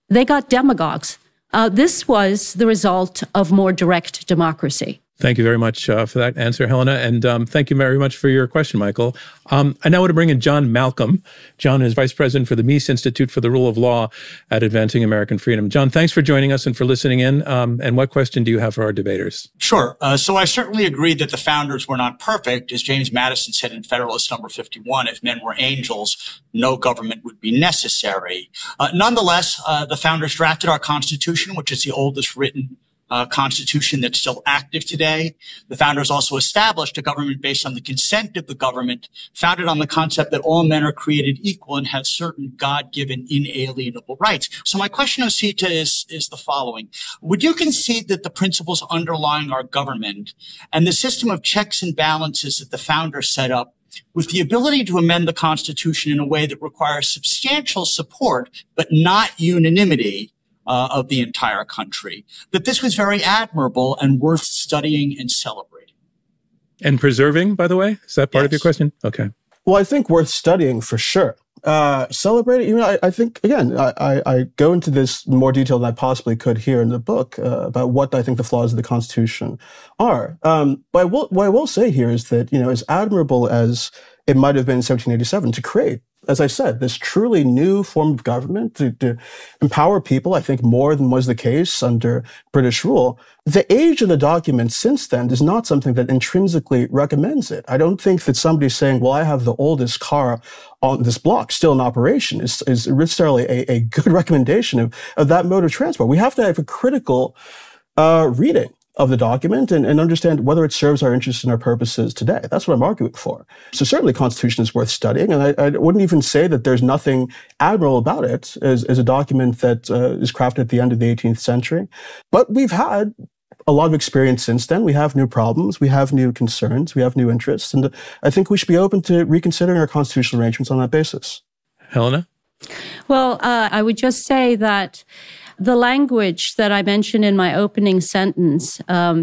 they got demagogues. This was the result of more direct democracy. Thank you very much for that answer, Helena. And thank you very much for your question, Michael. I now want to bring in John Malcolm. John is Vice President for the Meese Institute for the Rule of Law at Advancing American Freedom. John, thanks for joining us and for listening in. And what question do you have for our debaters? Sure. So I certainly agree that the founders were not perfect. As James Madison said in Federalist Number 51, if men were angels, no government would be necessary. Nonetheless, the founders drafted our Constitution, which is the oldest written Constitution that's still active today. The founders also established a government based on the consent of the government, founded on the concept that all men are created equal and have certain God-given inalienable rights. So my question, Osita, is the following. Would you concede that the principles underlying our government and the system of checks and balances that the founders set up, with the ability to amend the Constitution in a way that requires substantial support but not unanimity of the entire country, that this was very admirable and worth studying and celebrating? And preserving, by the way? Is that part of your question? Okay. Well, I think worth studying for sure. Celebrating, I think, again, I go into this in more detail than I possibly could here in the book about what I think the flaws of the Constitution are. But what I will say here is that, as admirable as it might have been in 1787 to create, as I said, this truly new form of government to empower people, I think more than was the case under British rule. The age of the document since then is not something that intrinsically recommends it. I don't think that somebody saying, well, I have the oldest car on this block still in operation is necessarily a good recommendation of that mode of transport. We have to have a critical reading of the document and understand whether it serves our interests and our purposes today. That's what I'm arguing for. So certainly the Constitution is worth studying, and I wouldn't even say that there's nothing admirable about it as a document that is crafted at the end of the 18th century. But we've had a lot of experience since then. We have new problems, we have new concerns, we have new interests, and I think we should be open to reconsidering our constitutional arrangements on that basis. Helena? Well, I would just say that the language that I mentioned in my opening sentence,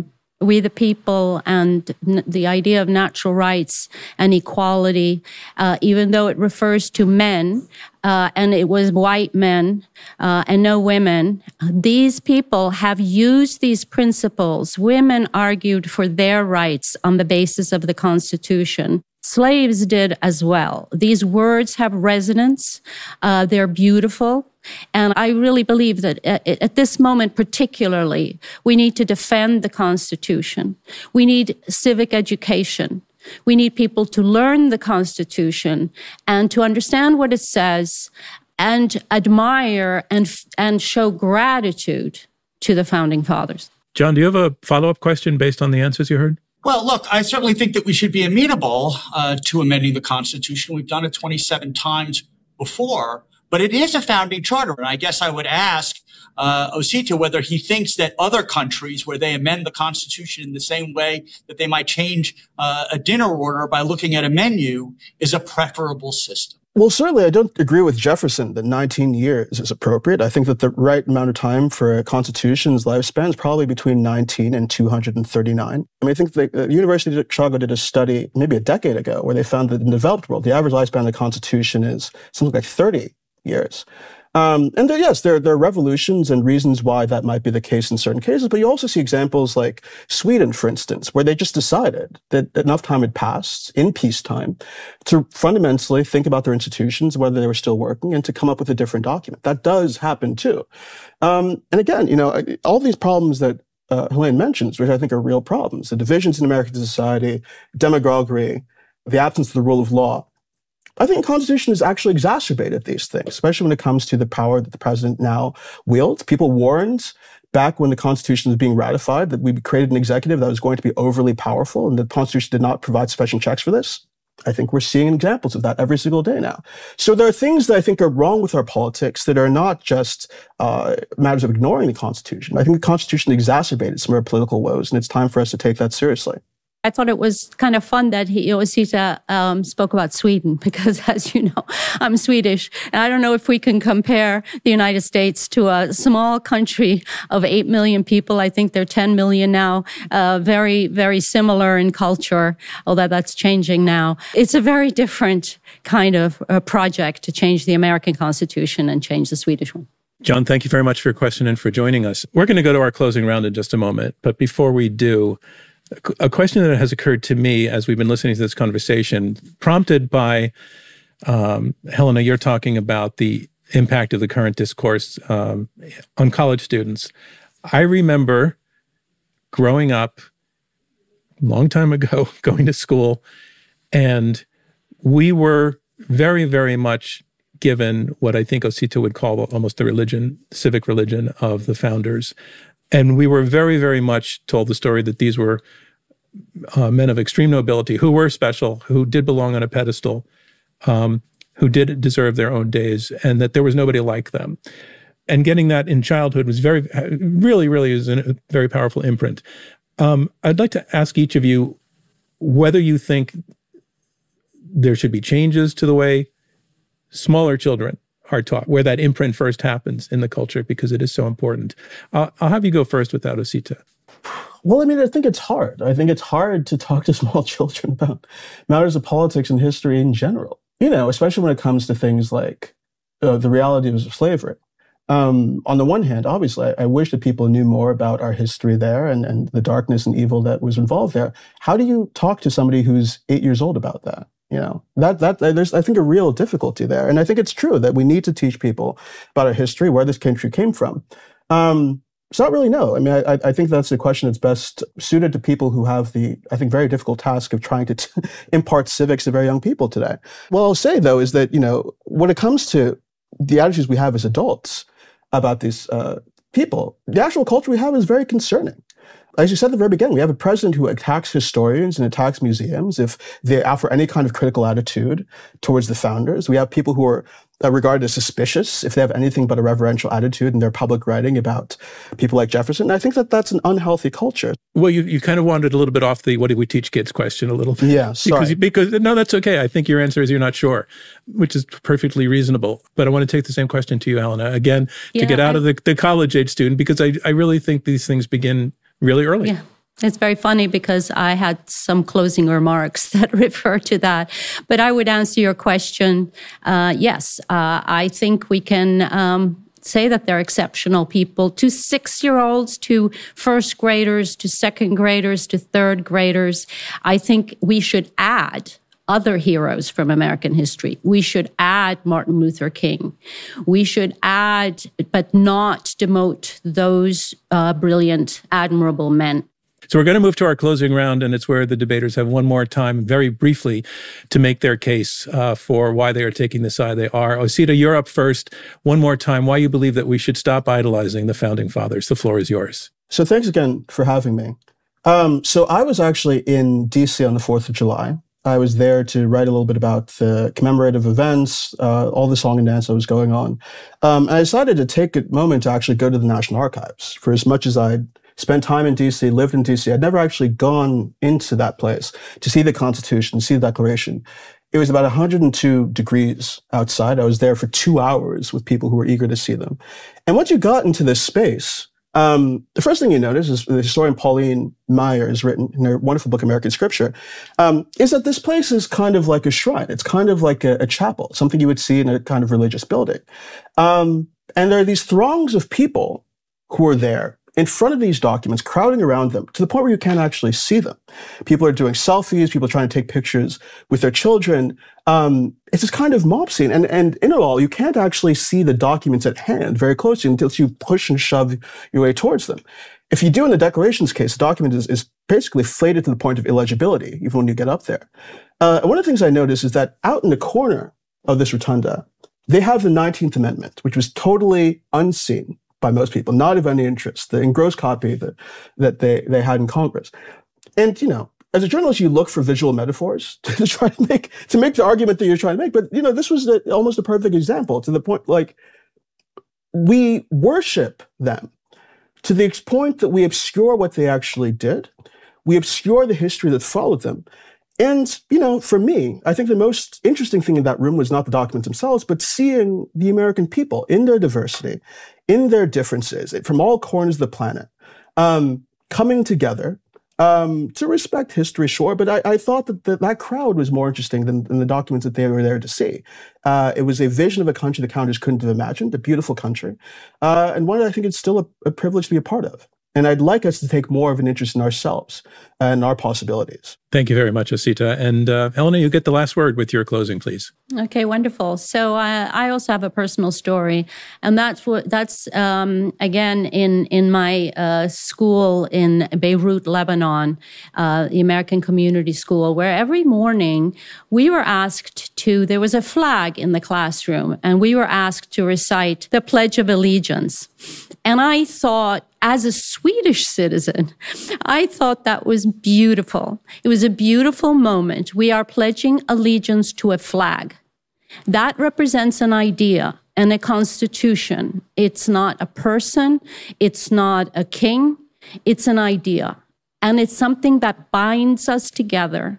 we the people, and the idea of natural rights and equality, even though it refers to men, and it was white men and no women, these people have used these principles. Women argued for their rights on the basis of the Constitution. Slaves did as well. These words have resonance. They're beautiful. And I really believe that at this moment particularly, we need to defend the Constitution. We need civic education. We need people to learn the Constitution and to understand what it says and admire and show gratitude to the Founding Fathers. John, do you have a follow-up question based on the answers you heard? Well, look, I certainly think that we should be amenable to amending the Constitution. We've done it 27 times before. But it is a founding charter. And I guess I would ask Osita whether he thinks that other countries where they amend the Constitution in the same way that they might change a dinner order by looking at a menu is a preferable system. Well, certainly I don't agree with Jefferson that 19 years is appropriate. I think that the right amount of time for a constitution's lifespan is probably between 19 and 239. I mean, I think the University of Chicago did a study maybe a decade ago where they found that in the developed world, the average lifespan of the Constitution is something like 30 years. And yes, there are revolutions and reasons why that might be the case in certain cases, but you also see examples like Sweden, for instance, where they just decided that enough time had passed in peacetime to fundamentally think about their institutions, whether they were still working, and to come up with a different document. That does happen too. And again, all these problems that Helene mentions, which I think are real problems, the divisions in American society, demagoguery, the absence of the rule of law, I think the Constitution has actually exacerbated these things, especially when it comes to the power that the president now wields. People warned back when the Constitution was being ratified that we created an executive that was going to be overly powerful, and the Constitution did not provide sufficient checks for this. I think we're seeing examples of that every single day now. So there are things that I think are wrong with our politics that are not just matters of ignoring the Constitution. I think the Constitution exacerbated some of our political woes, and it's time for us to take that seriously. I thought it was kind of fun that Osita spoke about Sweden because, as you know, I'm Swedish. And I don't know if we can compare the United States to a small country of 8 million people. I think they're 10 million now. Very, very similar in culture, although that's changing now. It's a very different kind of project to change the American Constitution and change the Swedish one. John, thank you very much for your question and for joining us. We're going to go to our closing round in just a moment. But before we do, a question that has occurred to me as we've been listening to this conversation, prompted by, Helena, you're talking about the impact of the current discourse on college students. I remember growing up a long time ago, going to school, and we were very, very much given what I think Osita would call almost the religion, civic religion of the founders. And we were very, very much told the story that these were men of extreme nobility who were special, who did belong on a pedestal, who did deserve their own days, and that there was nobody like them. And getting that in childhood was really is a very powerful imprint. I'd like to ask each of you whether you think there should be changes to the way smaller children are taught, where that imprint first happens in the culture, because it is so important. I'll have you go first with that, Osita. Well, I mean, I think it's hard. I think it's hard to talk to small children about matters of politics and history in general, especially when it comes to things like the reality of slavery. On the one hand, obviously, I wish that people knew more about our history there and the darkness and evil that was involved there. How do you talk to somebody who's 8 years old about that? There's, I think, a real difficulty there. And I think it's true that we need to teach people about our history, where this country came from. So I don't really know. I mean, I think that's a question that's best suited to people who have the, I think, very difficult task of trying to impart civics to very young people today. What I'll say, though, is that, when it comes to the attitudes we have as adults about these people, the actual culture we have is very concerning. As you said at the very beginning, we have a president who attacks historians and attacks museums if they offer any kind of critical attitude towards the founders. We have people who are regarded as suspicious if they have anything but a reverential attitude in their public writing about people like Jefferson. And I think that that's an unhealthy culture. Well, you kind of wandered a little bit off the what did we teach kids question a little bit. Yeah, sorry. Because no, that's okay. I think your answer is you're not sure, which is perfectly reasonable. But I want to take the same question to you, Helena, again, to get out of the college-age student, because I really think these things begin really early. Yeah. It's very funny because I had some closing remarks that refer to that. But I would answer your question. Yes, I think we can say that they're exceptional people. To 6-year-olds, to first graders, to second graders, to third graders, I think we should add other heroes from American history. We should add Martin Luther King. We should add, but not demote those brilliant, admirable men. So we're going to move to our closing round, and it's where the debaters have one more time, very briefly, to make their case for why they are taking the side they are. Osita, you're up first. One more time, why you believe that we should stop idolizing the Founding Fathers. The floor is yours. So thanks again for having me. So I was actually in D.C. on the 4th of July. I was there to write a little bit about the commemorative events, all the song and dance that was going on. And I decided to take a moment to actually go to the National Archives. For as much as I'd spent time in D.C., lived in D.C., I'd never actually gone into that place to see the Constitution, see the Declaration. It was about 102 degrees outside. I was there for 2 hours with people who were eager to see them. And once you got into this space, the first thing you notice is the historian Pauline Maier has written in her wonderful book, American Scripture, is that this place is kind of like a shrine. It's kind of like a chapel, something you would see in a kind of religious building. And there are these throngs of people who are there in front of these documents, crowding around them to the point where you can't actually see them. People are doing selfies, people are trying to take pictures with their children. It's this kind of mob scene. And in it all, you can't actually see the documents at hand very closely until you push and shove your way towards them. If you do in the Declaration's case, the document is basically inflated to the point of illegibility, even when you get up there. One of the things I noticed is that out in the corner of this rotunda, they have the 19th Amendment, which was totally unseen by most people, not of any interest, the engrossed copy that they had in Congress. And, as a journalist, you look for visual metaphors to try to make the argument that you're trying to make. But, this was almost a perfect example, to the point, like, we worship them to the point that we obscure what they actually did. We obscure the history that followed them. And, for me, I think the most interesting thing in that room was not the documents themselves, but seeing the American people in their diversity, in their differences, from all corners of the planet, coming together To respect history, sure, but I thought that crowd was more interesting than the documents that they were there to see. It was a vision of a country the founders couldn't have imagined, a beautiful country, and one that I think it's still a privilege to be a part of. And I'd like us to take more of an interest in ourselves and our possibilities. Thank you very much, Osita. And Helena, you get the last word with your closing, please. Okay, wonderful. So I also have a personal story, and that's again in my school in Beirut, Lebanon, the American Community School, where every morning we were asked to. There was a flag in the classroom, and we were asked to recite the Pledge of Allegiance. And I thought, as a Swedish citizen, I thought that was beautiful. It was a beautiful moment. We are pledging allegiance to a flag. That represents an idea and a constitution. It's not a person. It's not a king. It's an idea. And it's something that binds us together.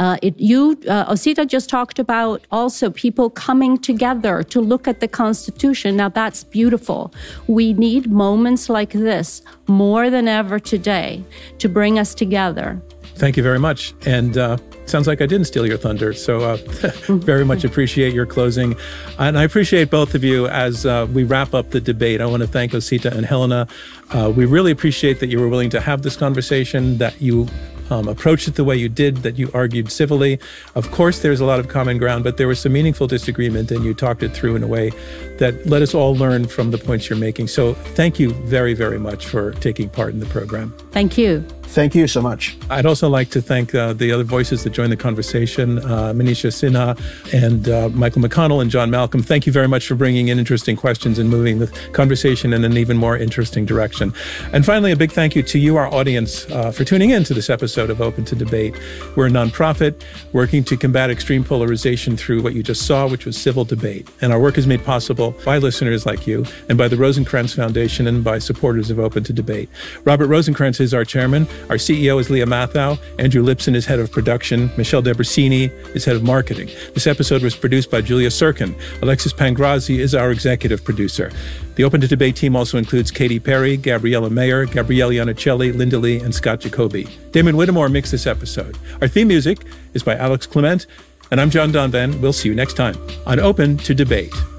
Osita just talked about also people coming together to look at the Constitution. Now that's beautiful. We need moments like this more than ever today to bring us together. Thank you very much. And sounds like I didn't steal your thunder. So very much appreciate your closing. And I appreciate both of you as we wrap up the debate. I want to thank Osita and Helena. We really appreciate that you were willing to have this conversation, that you approached it the way you did, that you argued civilly. Of course, there's a lot of common ground, but there was some meaningful disagreement, and you talked it through in a way that let us all learn from the points you're making. So thank you very, very much for taking part in the program. Thank you. Thank you so much. I'd also like to thank the other voices that joined the conversation, Manisha Sinha and Michael McConnell and John Malcolm. Thank you very much for bringing in interesting questions and moving the conversation in an even more interesting direction. And finally, a big thank you to you, our audience, for tuning in to this episode of Open to Debate. We're a nonprofit working to combat extreme polarization through what you just saw, which was civil debate. And our work is made possible by listeners like you and by the Rosencrantz Foundation and by supporters of Open to Debate. Robert Rosencrantz is our chairman. Our CEO is Leah Mathau. Andrew Lipson is head of production. Michelle Debrasini is head of marketing. This episode was produced by Julia Sirkin. Alexis Pangrazi is our executive producer. The Open to Debate team also includes Katy Perry, Gabriella Mayer, Gabrielle Iannicelli, Linda Lee, and Scott Jacoby. Damon Whittemore mixed this episode. Our theme music is by Alex Clement, and I'm John Donvan. We'll see you next time on Open to Debate.